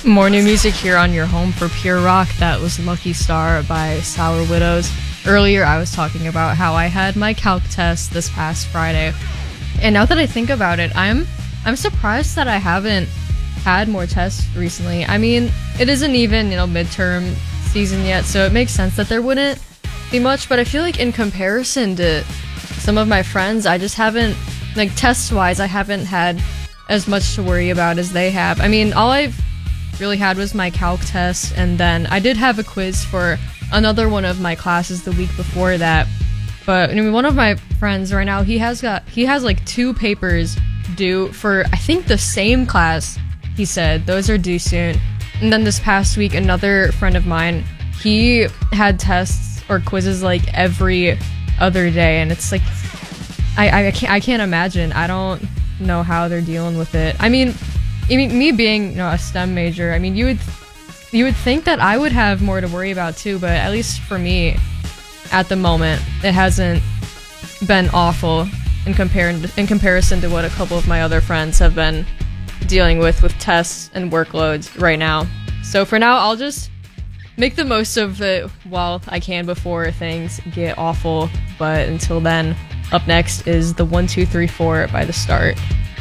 More new music here on your home for Pure Rock. That was Lucky Star by Sour Widows. Earlier, I was talking about how I had my calc test this past Friday. And now that I think about it, I'm surprised that I haven't had more tests recently. I mean, it isn't even, midterm season yet, so it makes sense that there wouldn't be much, but I feel like in comparison to some of my friends, I just haven't, test-wise, I haven't had as much to worry about as they have. I mean, all I've really had was my calc test, and then I did have a quiz for another one of my classes the week before that. But one of my friends right now, he has 2 papers due for, I think, the same class. He said those are due soon. And then this past week, another friend of mine, he had tests or quizzes every other day, and it's I can't imagine. I don't know how they're dealing with it. I mean, me being a STEM major, I mean, you would think that I would have more to worry about too, but at least for me, at the moment, it hasn't been awful in comparison to what a couple of my other friends have been dealing with tests and workloads right now. So for now, I'll just make the most of it while I can before things get awful. But until then, up next is the 1, 2, 3, 4 by The Start.